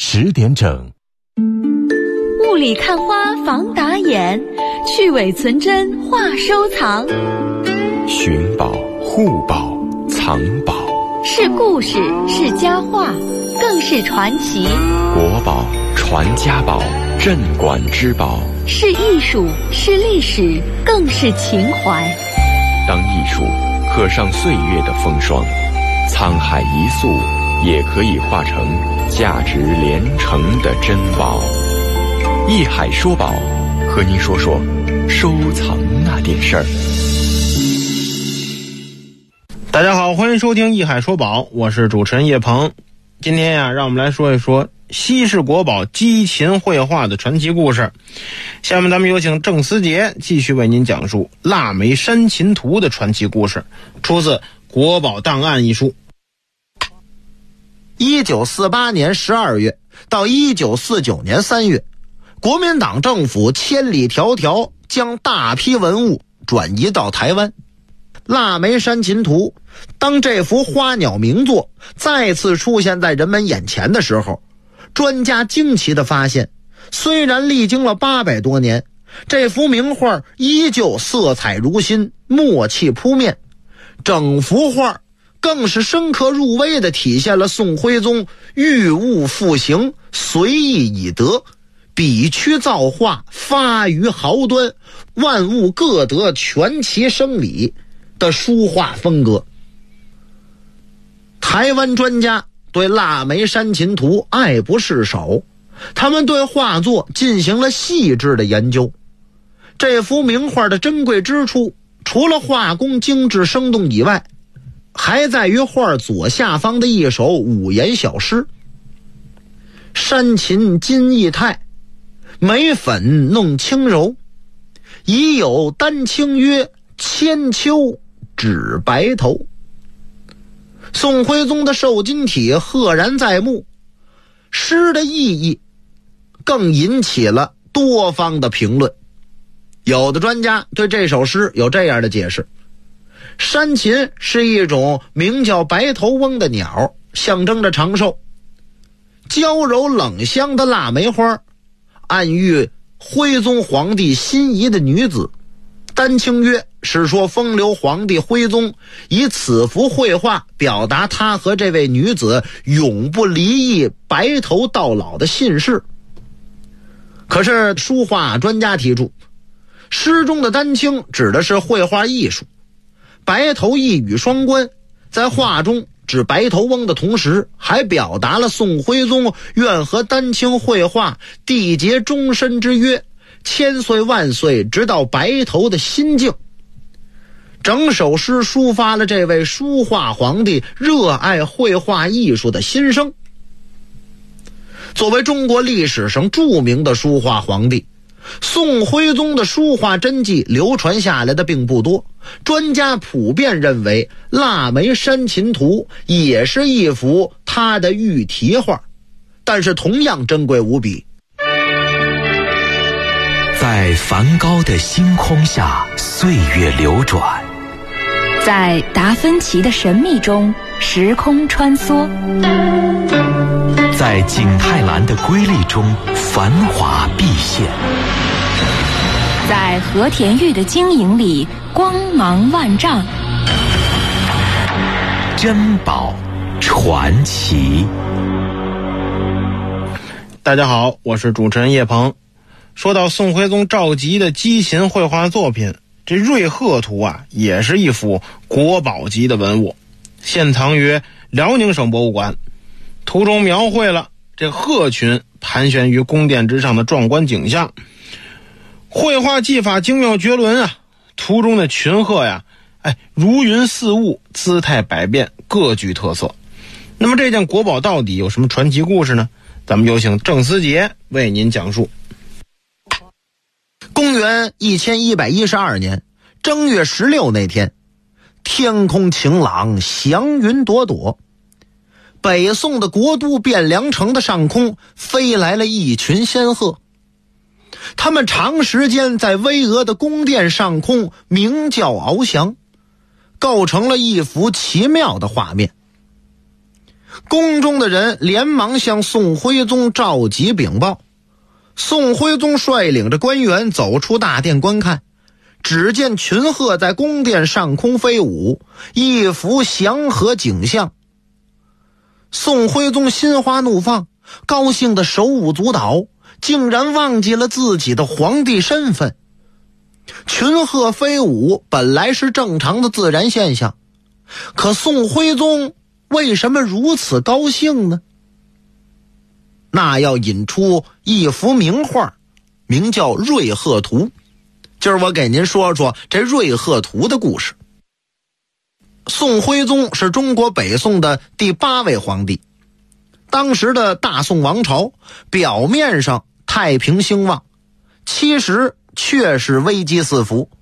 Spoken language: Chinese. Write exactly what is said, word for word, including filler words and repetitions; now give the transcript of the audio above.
十点整。 雾里看花防打眼，去伪存真话收藏。 寻宝、护宝、藏宝， 是故事，是佳话，更是传奇。 国宝、传家宝、镇馆之宝， 是艺术，是历史，更是情怀。 当艺术刻上岁月的风霜，沧海一粟也可以化成价值连城的珍宝。艺海说宝，和您说说收藏那点事儿。 大家好，欢迎收听艺海说宝，我是主持人叶鹏。今天呀、啊，让我们来说一说西式国宝鸡琴绘画的传奇故事。下面咱们有请郑思杰继续为您讲述《腊梅山琴图》的传奇故事，出自《国宝档案》一书。 一九四八年十二月到一九四九年三月，国民党政府千里迢迢将大批文物转移到台湾。腊梅山琴图，当这幅花鸟名作再次出现在人们眼前的时候，专家惊奇地发现，虽然历经了八百多年，这幅名画依旧色彩如新，墨气扑面，整幅画更是深刻入微地体现了宋徽宗御物复形，随意以德，笔曲造化，发于豪端，万物各得全其生理的书画风格。台湾专家对腊梅山琴图爱不释手，他们对画作进行了细致的研究。这幅名画的珍贵之处，除了画工精致生动以外，还在于画左下方的一首五言小诗：山琴金意态，眉粉弄轻柔，已有丹青约，千秋指白头。宋徽宗的瘦金体赫然在目，诗的意义更引起了多方的评论。有的专家对这首诗有这样的解释：山琴是一种名叫白头翁的鸟，象征着长寿。娇柔冷香的腊梅花暗喻徽宗皇帝心仪的女子。丹青约是说风流皇帝徽宗以此幅绘画表达他和这位女子永不离异，白头到老的信誓。可是书画专家提出，诗中的丹青指的是绘画艺术，白头一语双关，在画中指白头翁的同时，还表达了宋徽宗愿和丹青绘画缔结终身之约，千岁万岁直到白头的心境。整首诗抒发了这位书画皇帝热爱绘画艺术的心声。作为中国历史上著名的书画皇帝，宋徽宗的书画真迹流传下来的并不多，专家普遍认为腊梅山琴图也是一幅他的御题画，但是同样珍贵无比。 在梵高的星空下，岁月流转； 在达芬奇的神秘中，时空穿梭； 在景泰蓝的瑰丽中，繁华毕现； 在和田玉的晶莹里，光芒万丈。 珍宝传奇。 大家好，我是主持人叶鹏。说到宋徽宗赵佶的鸡琴绘画作品，这瑞鹤图啊，也是一幅国宝级的文物，现藏于辽宁省博物馆。图中描绘了这鹤群盘旋于宫殿之上的壮观景象，绘画技法精妙绝伦啊！图中的群鹤呀，哎，如云似雾，姿态百变，各具特色。那么这件国宝到底有什么传奇故事呢？咱们有请郑思杰为您讲述。 公元一千一百一十二年正月十六那天，天空晴朗，祥云朵朵。北宋的国都汴梁城的上空飞来了一群仙鹤，他们长时间在巍峨的宫殿上空鸣叫翱翔，构成了一幅奇妙的画面。 宫中的人连忙向宋徽宗召集禀报。宋徽宗率领着官员走出大殿观看，只见群鹤在宫殿上空飞舞，一幅祥和景象。宋徽宗心花怒放，高兴的手舞足蹈，竟然忘记了自己的皇帝身份。群鹤飞舞本来是正常的自然现象，可宋徽宗为什么如此高兴呢？那要引出一幅名画，名叫《瑞鹤图》。今儿我给您说说这《瑞鹤图》的故事。宋徽宗是中国北宋的第八位皇帝，当时的大宋王朝表面上太平兴旺，其实却是危机四伏。